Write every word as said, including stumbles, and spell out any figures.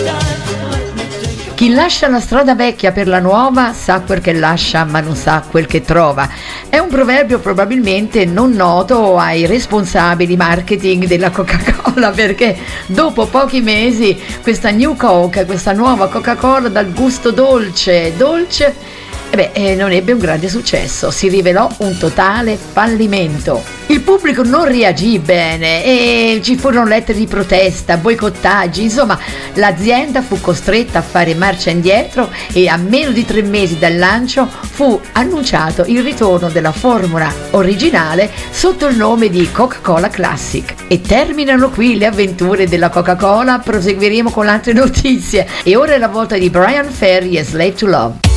Chi lascia la strada vecchia per la nuova sa quel che lascia ma non sa quel che trova. È un proverbio probabilmente non noto ai responsabili marketing della Coca-Cola, perché dopo pochi mesi questa New Coke, questa nuova Coca-Cola dal gusto dolce, dolce, e beh, eh, non ebbe un grande successo, si rivelò un totale fallimento. Il pubblico non reagì bene e ci furono lettere di protesta, boicottaggi, insomma l'azienda fu costretta a fare marcia indietro e a meno di tre mesi dal lancio fu annunciato il ritorno della formula originale sotto il nome di Coca-Cola Classic. E terminano qui le avventure della Coca-Cola, proseguiremo con altre notizie e ora è la volta di Bryan Ferry e Slave to Love.